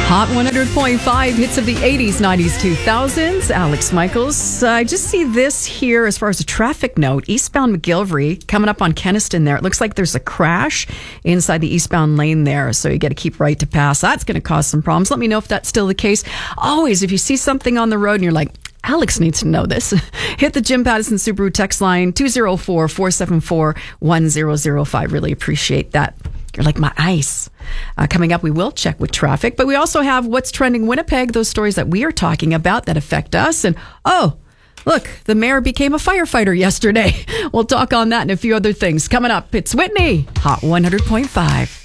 Hot 100.5 hits of the 80s, 90s, 2000s. Alex Michaels. I just see this here as far as a traffic note. Eastbound McGillivray coming up on Kenaston there. It looks like there's a crash inside the eastbound lane there. So you got to keep right to pass. That's going to cause some problems. Let me know if that's still the case. Always, if you see something on the road and you're like, Alex needs to know this, hit the Jim Pattison Subaru text line 204-474-1005. Really appreciate that. You're like my ice. Coming up, we will check with traffic, but we also have what's trending Winnipeg, those stories that we are talking about that affect us. And look, the mayor became a firefighter yesterday. We'll talk on that and a few other things. Coming up, it's Whitney, Hot 100.5.